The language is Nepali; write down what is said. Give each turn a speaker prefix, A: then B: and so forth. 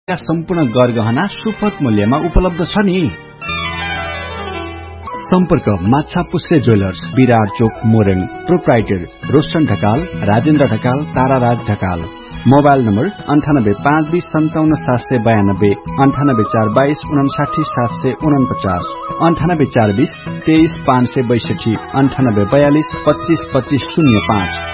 A: सम्पूर्ण गरगहना सुपथ मूल्यमा उपलब्ध छ नि। सम्पर्क माछा पुस्रे ज्वेलर्स, विरार चोक, Morang. Proprietor Roshan Dhakal, Rajendra Dhakal, ताराराज Dhakal. Mobile number 98 520 57 792, 98 422 59 749, 98 420 23 562, 98 42 25 25 05।